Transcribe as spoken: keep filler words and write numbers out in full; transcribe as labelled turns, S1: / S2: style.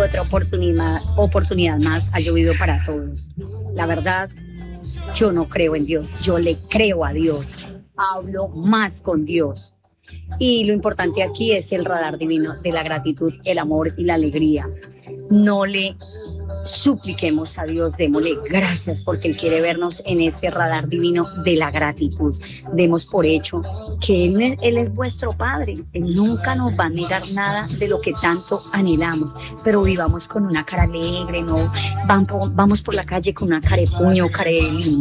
S1: otra oportunidad, oportunidad más ha llovido para todos. La verdad, yo no creo en Dios, yo le creo a Dios, hablo más con Dios. Y lo importante aquí es el radar divino de la gratitud, el amor y la alegría. No le supliquemos a Dios, démosle gracias porque Él quiere vernos en ese radar divino de la gratitud. Demos por hecho que Él, es- él es vuestro Padre. Él nunca nos va a negar nada de lo que tanto anhelamos, pero vivamos con una cara alegre, no Vam- vamos por la calle con una cara de puño, cara de limón.